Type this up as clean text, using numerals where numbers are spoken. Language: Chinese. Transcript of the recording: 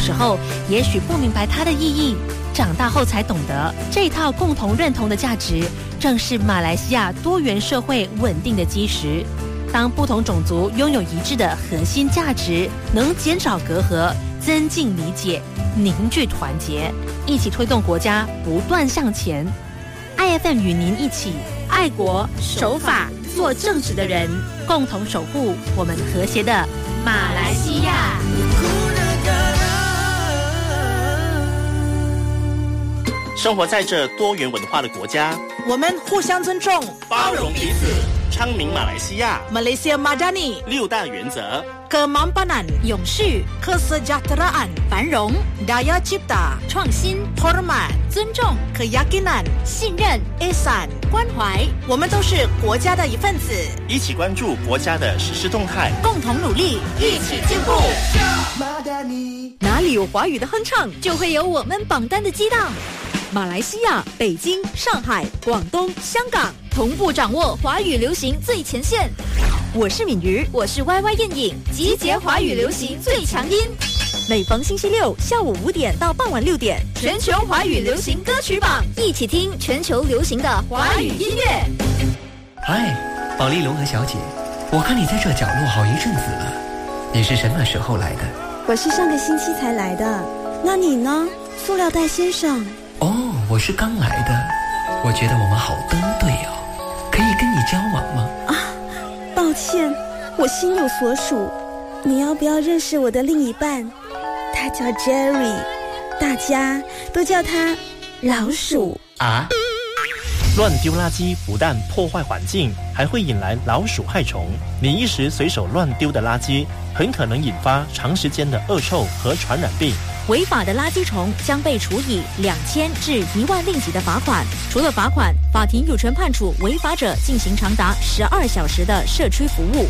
时候也许不明白它的意义，长大后才懂得，这套共同认同的价值，正是马来西亚多元社会稳定的基石。当不同种族拥有一致的核心价值，能减少隔阂，增进理解，凝聚团结，一起推动国家不断向前。IFM 与您一起爱国守法做正直的人，共同守护我们和谐的马来西亚。 生活在这多元文化的国家， 我们互相尊重， 包容彼此，昌明马来西亚。 Malaysia Madani 6大原则 ：Kemampanan 永续、 Kesejahteraan 繁荣、 Daya Cipta 创新、 Hormat 尊重、 Keyakinan 信任、 Ihsan 关怀。 我们都是国家的一份子， 一起关注国家的实施动态， 共同努力，一起进步。 哪里有华语的哼唱，就会有我们榜单的激荡。马来西亚、北京、上海、广东、香港同步掌握华语流行最前线。我是敏瑜， 我是 YY 燕影，集结华语流行最强音。 每逢星期六下午5点到傍晚6点， 全球华语流行歌曲榜，一起听全球流行的华语音乐。 嗨，保利龙和小姐，我看你在这角落好一阵子了，你是什么时候来的？ 我是上个星期才来的，那你呢，塑料袋先生？ 哦，我是刚来的。我觉得我们好登对哦，可以跟你交往吗？ 抱歉，我心有所属。你要不要认识我的另一半？他叫 Jerry， 大家都叫他老鼠啊。乱丢垃圾不但破坏环境，还会引来老鼠害虫。你一时随手乱丢的垃圾，很可能引发长时间的恶臭和传染病。 违法的垃圾虫将被处以2000至1万令吉的罚款。除了罚款，法庭有权判处违法者进行长达12小时的社区服务。